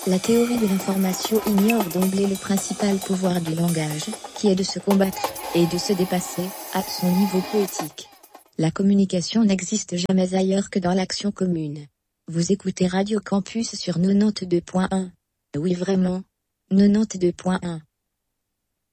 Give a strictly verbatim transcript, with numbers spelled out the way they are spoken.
La théorie de l'information ignore d'emblée le principal pouvoir du langage, qui est de se combattre, et de se dépasser, à son niveau poétique. La communication n'existe jamais ailleurs que dans l'action commune. Vous écoutez Radio Campus sur quatre-vingt-deux point un. Oui vraiment. quatre-vingt-deux point un.